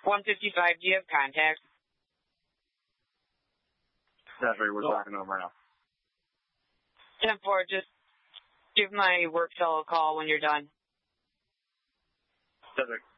155, do you have contact? That's right, we're talking to him right now. 10-4, just give my work fellow a call when you're done. That's right.